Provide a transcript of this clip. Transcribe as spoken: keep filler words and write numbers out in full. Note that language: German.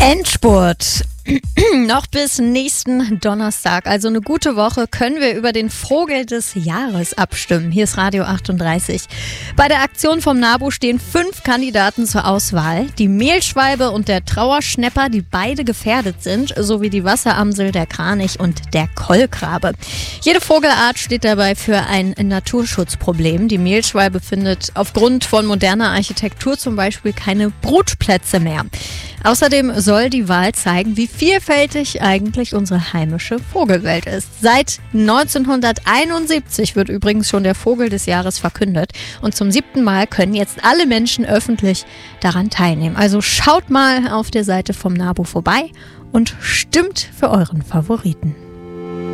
Endspurt. Noch bis nächsten Donnerstag, also eine gute Woche, können wir über den Vogel des Jahres abstimmen. Hier ist Radio achtunddreißig. Bei der Aktion vom NABU stehen fünf Kandidaten zur Auswahl. Die Mehlschwalbe und der Trauerschnäpper, die beide gefährdet sind, sowie die Wasseramsel, der Kranich und der Kolkrabe. Jede Vogelart steht dabei für ein Naturschutzproblem. Die Mehlschwalbe findet aufgrund von moderner Architektur zum Beispiel keine Brutplätze mehr. Außerdem soll die Wahl zeigen, wie vielfältig eigentlich unsere heimische Vogelwelt ist. Seit neunzehnhunderteinundsiebzig wird übrigens schon der Vogel des Jahres verkündet. Und zum siebten Mal können jetzt alle Menschen öffentlich daran teilnehmen. Also schaut mal auf der Seite vom NABU vorbei und stimmt für euren Favoriten.